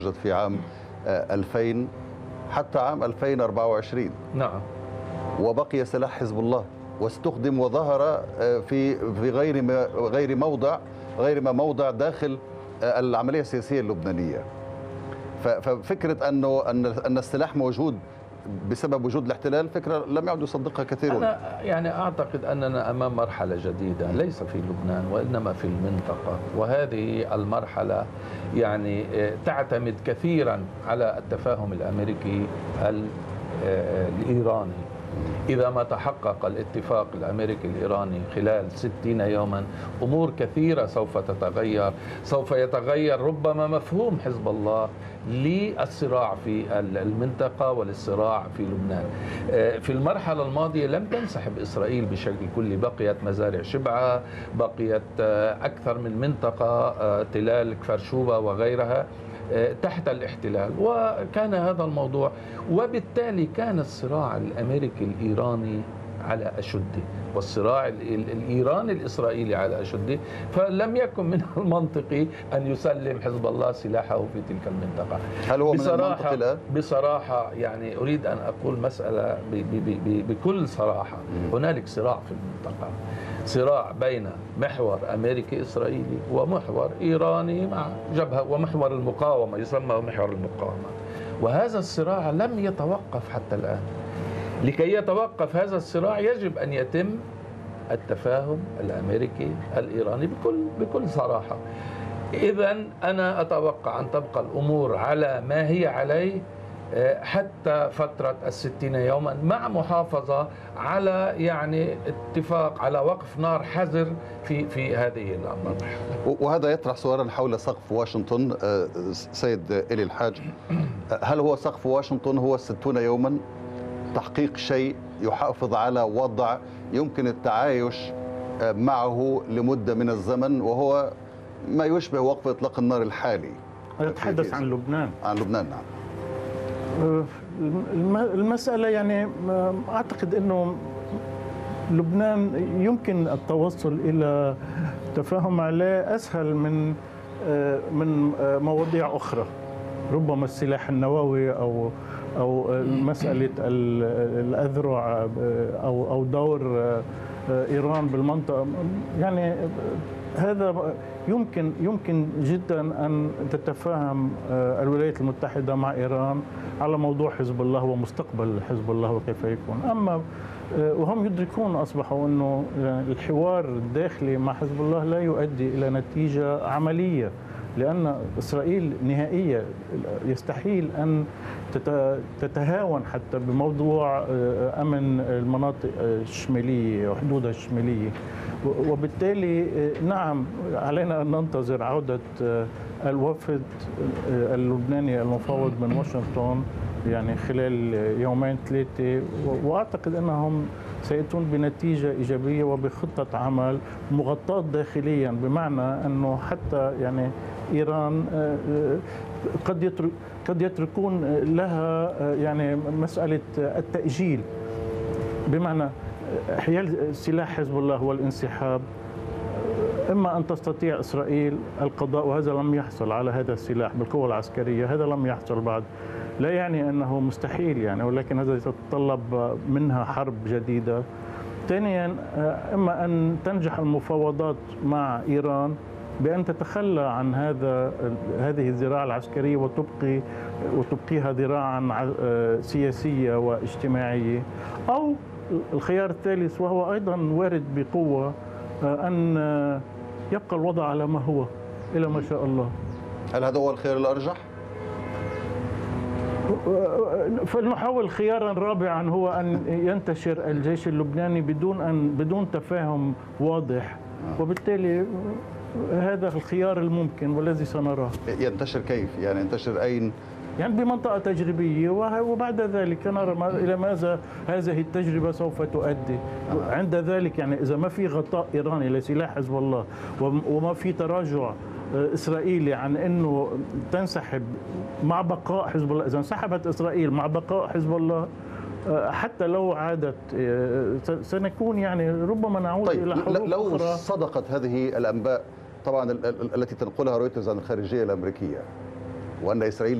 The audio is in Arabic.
في عام 2000 حتى عام 2024. نعم. وبقي سلاح حزب الله واستخدم وظهر في غير ما موضع داخل العملية السياسية اللبنانية. ففكرة أن السلاح موجود بسبب وجود الاحتلال فكرة لم يعد يصدقها كثيرون. أنا يعني أعتقد أننا أمام مرحلة جديدة ليس في لبنان وإنما في المنطقة، وهذه المرحلة يعني تعتمد كثيرا على التفاهم الأمريكي الإيراني. إذا ما تحقق الاتفاق الأمريكي الإيراني خلال 60 يوما أمور كثيرة سوف تتغير، سوف يتغير ربما مفهوم حزب الله للصراع في المنطقة وللصراع في لبنان. في المرحلة الماضية لم تنسحب إسرائيل بشكل كلي، بقيت مزارع شبعة، بقيت أكثر من منطقة تلال كفر شوبة وغيرها تحت الاحتلال، وكان هذا الموضوع، وبالتالي كان الصراع الأمريكي الإيراني على أشده والصراع الإيراني الإسرائيلي على أشده، فلم يكن من المنطقي أن يسلم حزب الله سلاحه في تلك المنطقة. هل هو من المنطقي الآن؟ بصراحة يعني أريد أن أقول مسألة بكل صراحة، هنالك صراع في المنطقة، صراع بين محور أمريكي إسرائيلي ومحور إيراني مع جبهة، ومحور المقاومة يسمى محور المقاومة، وهذا الصراع لم يتوقف حتى الآن. لكي يتوقف هذا الصراع يجب أن يتم التفاهم الأمريكي الإيراني بكل صراحة. إذن أنا أتوقع أن تبقى الأمور على ما هي عليه حتى فترة 60 يوما، مع محافظة على يعني اتفاق على وقف نار حذر في هذه المرحلة. وهذا يطرح سؤالا حول سقف واشنطن. سيد إلي الحاج، هل هو سقف واشنطن هو 60 يوما تحقيق شيء يحافظ على وضع يمكن التعايش معه لمدة من الزمن، وهو ما يشبه وقف إطلاق النار الحالي؟ أتحدث عن لبنان. عن لبنان، نعم. المسألة يعني أعتقد أنه لبنان يمكن التوصل إلى تفاهم عليه أسهل من مواضيع أخرى، ربما السلاح النووي أو مسألة الأذرع أو دور إيران بالمنطقة. يعني هذا يمكن جدا أن تتفاهم الولايات المتحدة مع إيران على موضوع حزب الله ومستقبل حزب الله وكيف يكون. أما وهم يدركون أصبحوا أنه الحوار الداخلي مع حزب الله لا يؤدي إلى نتيجة عملية، لأن إسرائيل نهائية يستحيل أن تتهاون حتى بموضوع أمن المناطق الشمالية وحدودها الشمالية. وبالتالي نعم علينا أن ننتظر عودة الوفد اللبناني المفوض من واشنطن يعني خلال يومين ثلاثة، وأعتقد أنهم سيأتون بنتيجة إيجابية وبخطة عمل مغطاة داخليا، بمعنى أنه حتى يعني إيران قد يتركون لها يعني مسألة التأجيل، بمعنى حيال سلاح حزب الله والانسحاب، إما أن تستطيع إسرائيل القضاء، وهذا لم يحصل على هذا السلاح بالقوة العسكرية، هذا لم يحصل بعد، لا يعني أنه مستحيل يعني، ولكن هذا يتطلب منها حرب جديدة. ثانيا إما أن تنجح المفاوضات مع إيران بأن تتخلى عن هذه الذراع العسكرية وتبقيها ذراعا سياسية واجتماعية، أو الخيار الثالث وهو أيضا وارد بقوة أن يبقى الوضع على ما هو إلى ما شاء الله. هل هذا هو الخيار الأرجح؟ فلنحاول خيارا رابعا هو أن ينتشر الجيش اللبناني بدون تفاهم واضح، وبالتالي هذا الخيار الممكن والذي سنراه. ينتشر كيف؟ يعني ينتشر أين؟ يعني بمنطقة تجريبية، وبعد ذلك نرى إلى ماذا هذه التجربة سوف تؤدي. عند ذلك يعني إذا ما في غطاء إيراني لسلاح حزب الله وما في تراجع إسرائيلي عن أنه تنسحب مع بقاء حزب الله، إذا انسحبت إسرائيل مع بقاء حزب الله حتى لو عادت سنكون يعني ربما نعود إلى حروب لو أخرى. صدقت هذه الأنباء طبعا التي تنقلها رويترز عن الخارجية الأمريكية، وأن إسرائيل